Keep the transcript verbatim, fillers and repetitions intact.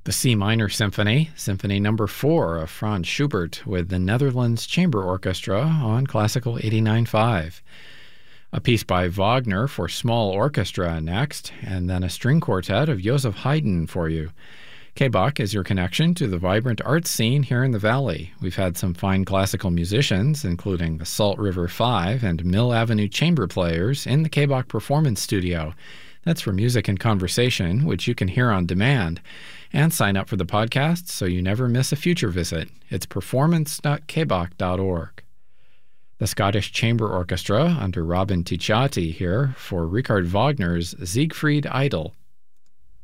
The C minor symphony, Symphony Number four of Franz Schubert with the Netherlands Chamber Orchestra on Classical eighty-nine point five. A piece by Wagner for small orchestra next, and then a string quartet of Joseph Haydn for you. K B O C is your connection to the vibrant arts scene here in the Valley. We've had some fine classical musicians, including the Salt River Five and Mill Avenue Chamber Players, in the K B O C Performance Studio. That's for music and conversation, which you can hear on demand. And sign up for the podcast so you never miss a future visit. It's performance dot k b o c dot org. The Scottish Chamber Orchestra, under Robin Ticciati here, for Richard Wagner's Siegfried Idyll.